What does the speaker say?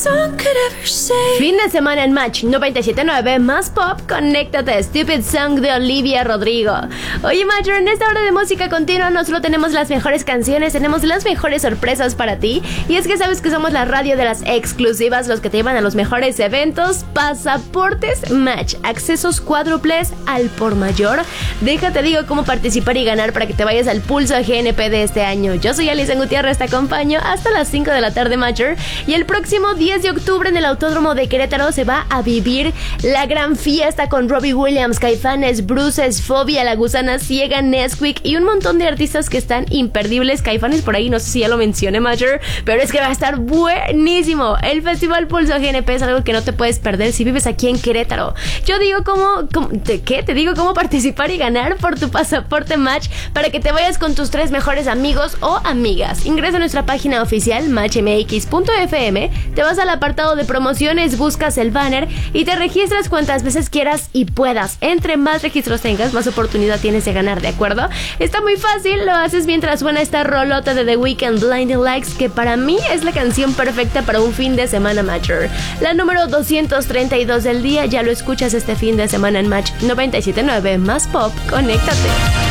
Fin de semana en Match 97.9 más pop, conéctate, Stupid Song de Olivia Rodrigo. Oye, Matcher, en esta hora de música continua no solo tenemos las mejores canciones, tenemos las mejores sorpresas para ti. Y es que sabes que somos la radio de las exclusivas, los que te llevan a los mejores eventos, pasaportes Match, accesos cuádruples al por mayor. Déjate digo cómo participar y ganar para que te vayas al Pulso GNP de este año. Yo soy Alison Gutiérrez, te acompaño hasta las 5 de la tarde, Matcher. Y el próximo 10 de octubre en el Autódromo de Querétaro se va a vivir la gran fiesta con Robbie Williams, Caifanes, Bruces, Fobia, La Gusana Ciega, Nesquik y un montón de artistas que están imperdibles. Caifanes por ahí, no sé si ya lo mencioné, Major, pero es que va a estar buenísimo. El Festival Pulso GNP es algo que no te puedes perder si vives aquí en Querétaro. Yo digo te digo cómo participar y ganar por tu pasaporte Match para que te vayas con tus 3 mejores amigos o amigas. Ingresa a nuestra página oficial matchmx.fm, te vas al apartado de promociones, buscas el banner y te registras cuantas veces quieras y puedas. Entre más registros tengas, más oportunidad tienes de ganar, ¿de acuerdo? Está muy fácil, lo haces mientras suena esta rolota de The Weeknd, Blinding Lights, que para mí es la canción perfecta para un fin de semana Matcher. La número 232 del día, ya lo escuchas este fin de semana en Match 97.9 más pop, conéctate.